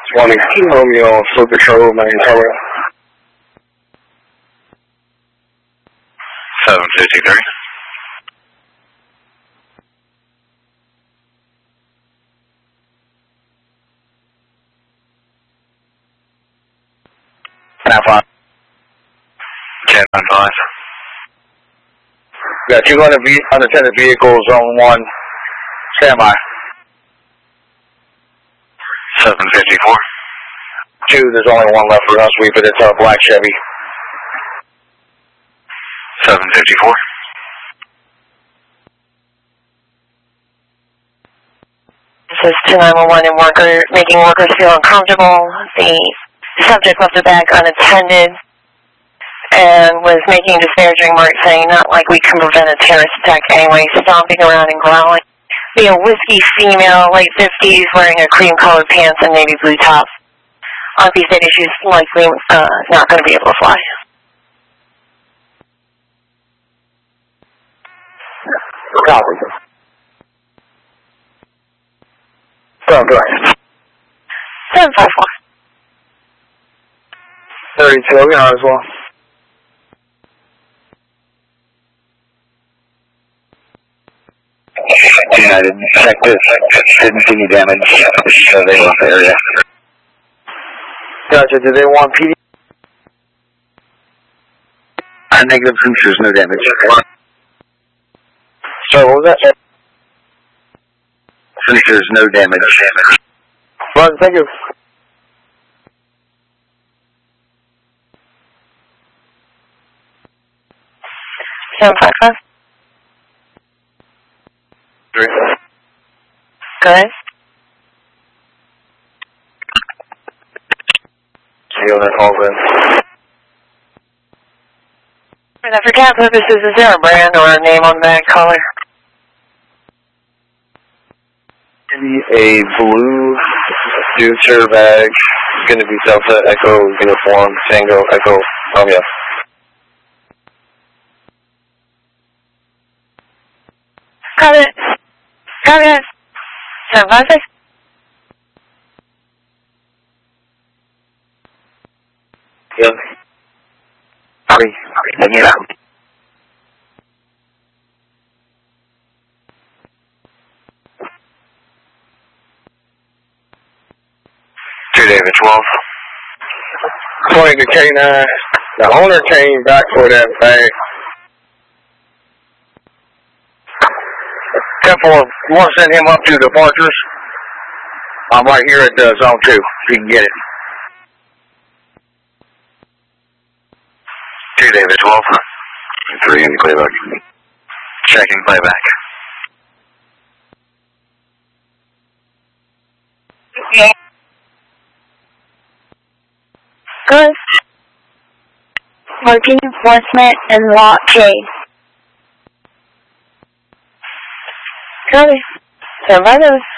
20 Romeo, Slow Control, main tower. 753. Now 5. 10-5. We got 200 unattended vehicles on 1. Standby. 754. 2, there's only 1 left for us, but it's a black Chevy. 754. This is 2911 and worker making workers feel uncomfortable. The subject left the bag unattended and was making disparaging remarks saying not like we can prevent a terrorist attack anyway, stomping around and growling. Being a whiskey female, late 50s, wearing a cream-colored pants and navy blue top. Obviously, stated she's likely not going to be able to fly. Copy. So, go ahead. 754. 32, we are as well. United, check this. Didn't see any damage, so they left the area. Gotcha, do they want PD? Negative, since there's no damage. Sorry, what was that? Since there's no damage. Run, thank you. Go ahead. See on that call then. For CAT purposes, is there a brand or a name on the bag color? A blue Deuter bag, going to be Delta Echo Uniform, Tango Echo Romeo. Got it. Got it. 756. Yeah. Hurry, let me out. David 12. 20 to K9. The owner came back for that bag. 10-4, you want to send him up to departures? I'm right here at zone 2, so you can get it. 2 David 12. 3 in playback. Checking playback. Yeah. Good. Working enforcement and lot J. Copy. 7 by those.